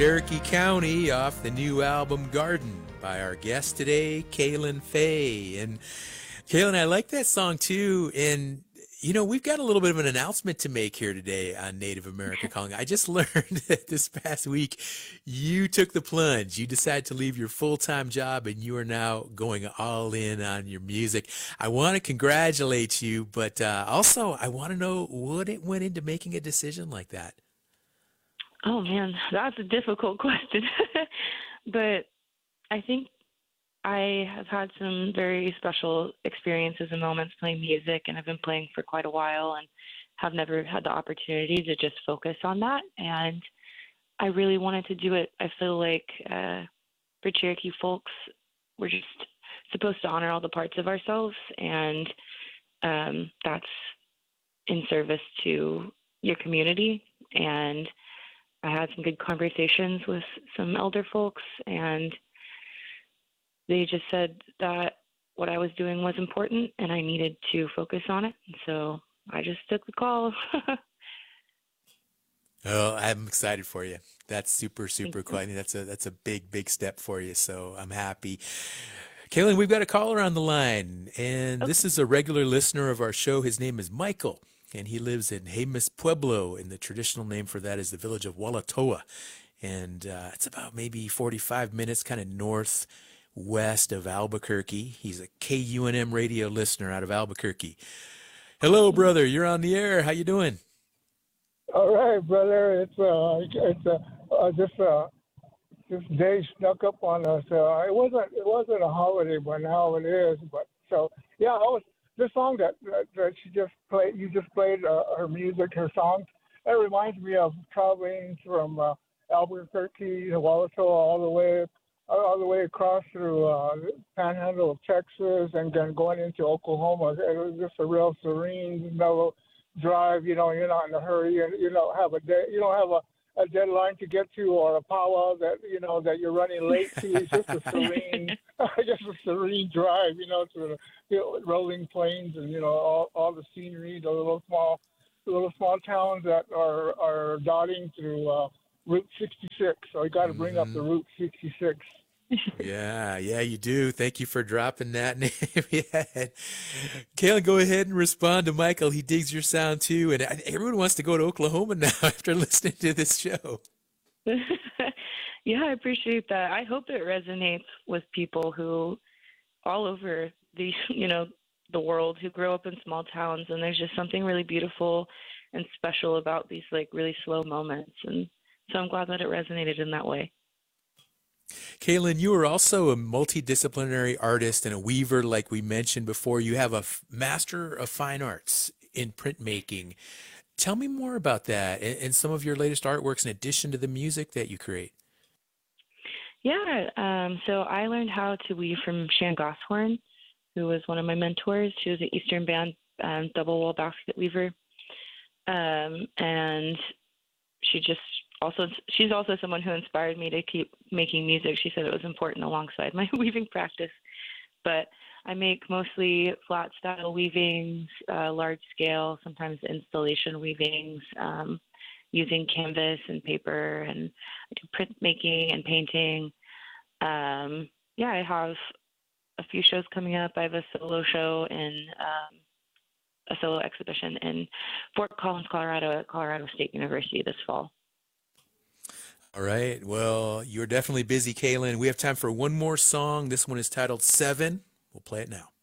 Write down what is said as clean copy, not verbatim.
Cherokee County off the new album Garden by our guest today, Kaylin Fay. And Kaylin, I like that song too. And we've got a little bit of an announcement to make here today on Native America Calling. I just learned that this past week you took the plunge. You decided to leave your full-time job and you are now going all in on your music. I want to congratulate you, but also I want to know what it went into making a decision like that. Oh man, that's a difficult question. But I think I have had some very special experiences and moments playing music, and I've been playing for quite a while and have never had the opportunity to just focus on that. And I really wanted to do it. I feel like for Cherokee folks, we're just supposed to honor all the parts of ourselves, and that's in service to your community. And I had some good conversations with some elder folks, and they just said that what I was doing was important and I needed to focus on it. And so I just took the call. Oh, I'm excited for you. That's super, super cool. I mean, that's a big, big step for you. So I'm happy. Kaylin, we've got a caller on the line, and this is a regular listener of our show. His name is Michael, and he lives in Jemez Pueblo, and the traditional name for that is the village of Walatoa. And it's about maybe 45 minutes kind of northwest of Albuquerque. He's a KUNM radio listener out of Albuquerque. Hello, brother. You're on the air. How you doing? All right, brother. This day snuck up on us. It wasn't a holiday, but now it is. But so yeah, the song that you just played her music, her songs. That reminds me of traveling from Albuquerque to Walatoa all the way across through the Panhandle of Texas, and then going into Oklahoma. It was just a real serene, mellow drive. You're not in a hurry, and you don't have a deadline to get to, or a powwow that you're running late to. It's just a serene, drive, through the rolling plains and all the scenery, the little small towns that are dotting through Route 66. So you got to bring up the Route 66. Yeah, you do. Thank you for dropping that name. Yeah. Kaylin, go ahead and respond to Michael. He digs your sound too, and everyone wants to go to Oklahoma now after listening to this show. Yeah, I appreciate that. I hope it resonates with people who all over the world, who grow up in small towns, and there's just something really beautiful and special about these really slow moments. And so I'm glad that it resonated in that way. Kaylin, you are also a multidisciplinary artist and a weaver, like we mentioned before. You have a Master of Fine Arts in printmaking. Tell me more about that and some of your latest artworks in addition to the music that you create. Yeah, so I learned how to weave from Shan Gosshorn, who was one of my mentors. She was an Eastern Band double wall basket weaver, and she's also someone who inspired me to keep making music. She said it was important alongside my weaving practice. But I make mostly flat style weavings, large scale, sometimes installation weavings, using canvas and paper, and I do printmaking and painting. I have a few shows coming up. I have a solo show in a solo exhibition in Fort Collins, Colorado at Colorado State University this fall. All right. Well, you're definitely busy, Kaylin. We have time for one more song. This one is titled Seven. We'll play it now.